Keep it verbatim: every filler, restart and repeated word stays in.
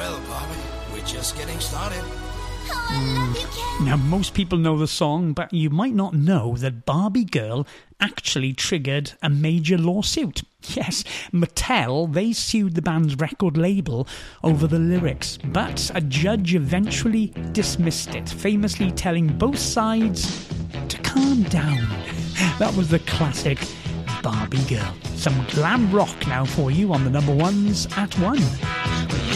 Well, Barbie, we're just getting started. Oh, I love you, Ken. Now, most people know the song, but you might not know that Barbie Girl actually triggered a major lawsuit. Yes, Mattel, they sued the band's record label over the lyrics, but a judge eventually dismissed it, famously telling both sides to calm down. That was the classic Barbie Girl. Some glam rock now for you on the number ones at one.